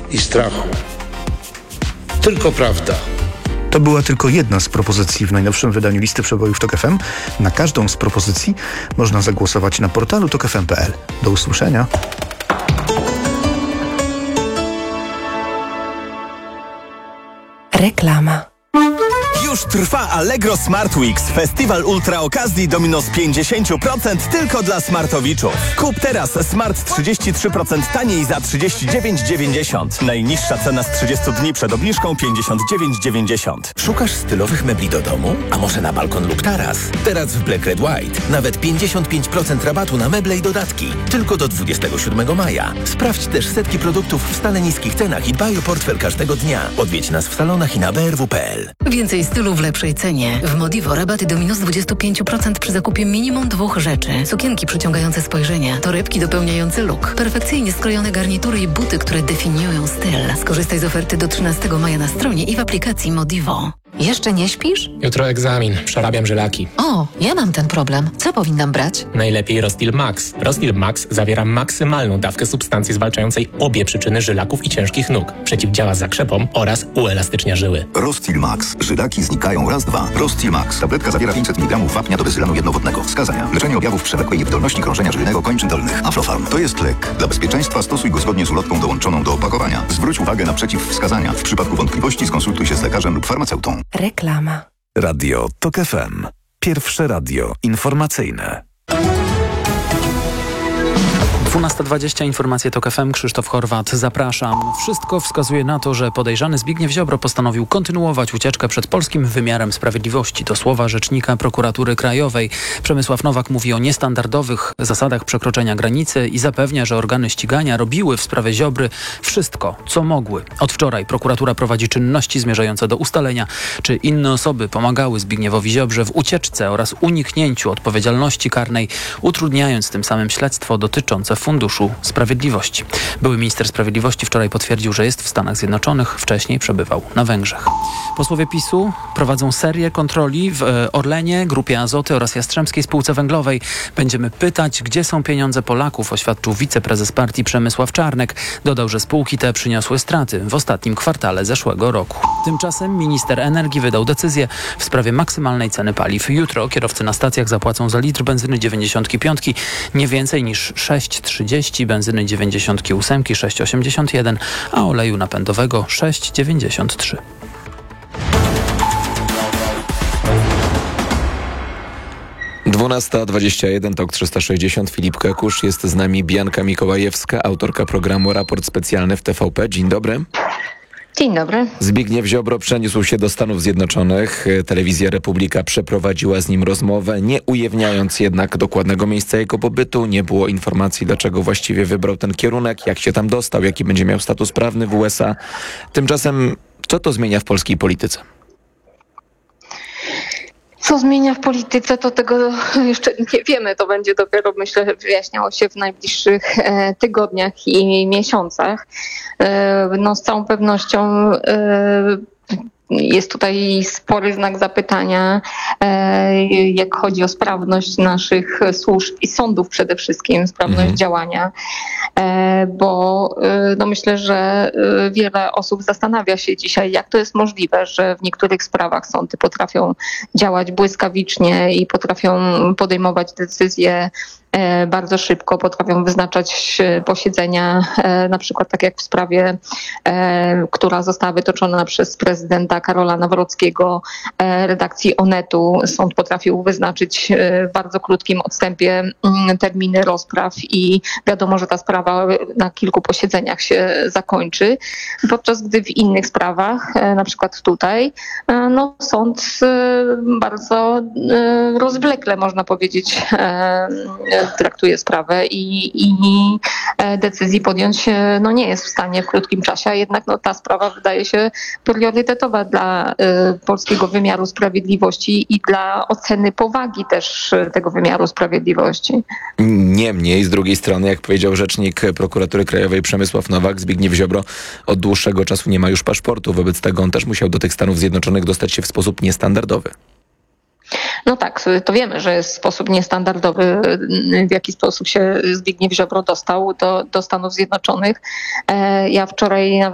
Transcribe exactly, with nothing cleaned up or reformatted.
i strachu. Tylko prawda. To była tylko jedna z propozycji w najnowszym wydaniu listy przebojów Tok F M. Na każdą z propozycji można zagłosować na portalu tok f m kropka p l. Do usłyszenia. Reklama. Już trwa Allegro Smart Weeks, festiwal ultra okazji do minus pięćdziesiąt procent tylko dla smartowiczów. Kup teraz smart trzydzieści trzy procent taniej za trzydzieści dziewięć dziewięćdziesiąt. Najniższa cena z trzydziestu dni przed obniżką pięćdziesiąt dziewięć dziewięćdziesiąt. Szukasz stylowych mebli do domu? A może na balkon lub taras? Teraz w Black Red White nawet pięćdziesiąt pięć procent rabatu na meble i dodatki. Tylko do dwudziestego siódmego maja. Sprawdź też setki produktów w stale niskich cenach i dbaj o portfel każdego dnia. Odwiedź nas w salonach i na b r w kropka p l. Więcej stylu w lepszej cenie. W Modivo rabaty do minus dwadzieścia pięć procent przy zakupie minimum dwóch rzeczy. Sukienki przyciągające spojrzenie, torebki dopełniające look, perfekcyjnie skrojone garnitury i buty, które definiują styl. Skorzystaj z oferty do trzynastego maja na stronie i w aplikacji Modivo. Jeszcze nie śpisz? Jutro egzamin. Przerabiam żylaki. O, ja mam ten problem. Co powinnam brać? Najlepiej Rostil Max. Rostil Max zawiera maksymalną dawkę substancji zwalczającej obie przyczyny żylaków i ciężkich nóg. Przeciwdziała zakrzepom oraz uelastycznia żyły. Rostil Max. Żylaki znikają raz, dwa. Rostil Max. Tabletka zawiera pięćset miligramów wapnia do bezylanu jednowodnego. Wskazania. Leczenie objawów przewlekłej niewydolności krążenia żylnego kończyn dolnych. Aflofarm. To jest lek. Dla bezpieczeństwa stosuj go zgodnie z ulotką dołączoną do opakowania. Zwróć uwagę na przeciwwskazania. W przypadku wątpliwości skonsultuj się z lekarzem lub farmaceutą. Reklama. Radio Tok F M. Pierwsze radio informacyjne. dwunasta dwadzieścia, informacje Tok F M, Krzysztof Horwat, zapraszam. Wszystko wskazuje na to, że podejrzany Zbigniew Ziobro postanowił kontynuować ucieczkę przed polskim wymiarem sprawiedliwości. To słowa rzecznika Prokuratury Krajowej. Przemysław Nowak mówi o niestandardowych zasadach przekroczenia granicy i zapewnia, że organy ścigania robiły w sprawie Ziobry wszystko, co mogły. Od wczoraj prokuratura prowadzi czynności zmierzające do ustalenia, czy inne osoby pomagały Zbigniewowi Ziobrze w ucieczce oraz uniknięciu odpowiedzialności karnej, utrudniając tym samym śledztwo dotyczące Funduszu Sprawiedliwości. Były minister sprawiedliwości wczoraj potwierdził, że jest w Stanach Zjednoczonych, wcześniej przebywał na Węgrzech. Posłowie PiSu prowadzą serię kontroli w Orlenie, Grupie Azoty oraz Jastrzębskiej Spółce Węglowej. Będziemy pytać, gdzie są pieniądze Polaków, oświadczył wiceprezes partii Przemysław Czarnek. Dodał, że spółki te przyniosły straty w ostatnim kwartale zeszłego roku. Tymczasem minister energii wydał decyzję w sprawie maksymalnej ceny paliw. Jutro kierowcy na stacjach zapłacą za litr benzyny dziewięćdziesiąt pięć nie więcej niż sześć trzydzieści, benzyny dziewięćdziesiąt osiem sześć osiemdziesiąt jeden, a oleju napędowego sześć dziewięćdziesiąt trzy. dwunasta dwadzieścia jeden, Tok trzysta sześćdziesiąt, Filip Kekusz, jest z nami Bianka Mikołajewska, autorka programu Raport Specjalny w T V P. Dzień dobry. Dzień dobry. Zbigniew Ziobro przeniósł się do Stanów Zjednoczonych. Telewizja Republika przeprowadziła z nim rozmowę, nie ujawniając jednak dokładnego miejsca jego pobytu. Nie było informacji, dlaczego właściwie wybrał ten kierunek, jak się tam dostał, jaki będzie miał status prawny w U S A. Tymczasem, co to zmienia w polskiej polityce? Co zmienia w polityce, to tego jeszcze nie wiemy. To będzie dopiero, myślę, wyjaśniało się w najbliższych tygodniach i miesiącach. No, z całą pewnością jest tutaj spory znak zapytania, jak chodzi o sprawność naszych służb i sądów przede wszystkim, sprawność mhm. działania, bo no myślę, że wiele osób zastanawia się dzisiaj, jak to jest możliwe, że w niektórych sprawach sądy potrafią działać błyskawicznie i potrafią podejmować decyzje bardzo szybko, potrafią wyznaczać posiedzenia, na przykład tak jak w sprawie, która została wytoczona przez prezydenta Karola Nawrockiego, redakcji Onetu. Sąd potrafił wyznaczyć w bardzo krótkim odstępie terminy rozpraw i wiadomo, że ta sprawa na kilku posiedzeniach się zakończy, podczas gdy w innych sprawach, na przykład tutaj, no sąd bardzo rozwlekle, można powiedzieć, traktuje sprawę i, i decyzji podjąć no, nie jest w stanie w krótkim czasie, a jednak no, ta sprawa wydaje się priorytetowa dla y, polskiego wymiaru sprawiedliwości i dla oceny powagi też tego wymiaru sprawiedliwości. Niemniej, z drugiej strony, jak powiedział rzecznik Prokuratury Krajowej Przemysław Nowak, Zbigniew Ziobro od dłuższego czasu nie ma już paszportu, wobec tego on też musiał do tych Stanów Zjednoczonych dostać się w sposób niestandardowy. No tak, to wiemy, że jest sposób niestandardowy, w jaki sposób się Zbigniew Ziobro dostał do, do Stanów Zjednoczonych. Ja wczoraj nawet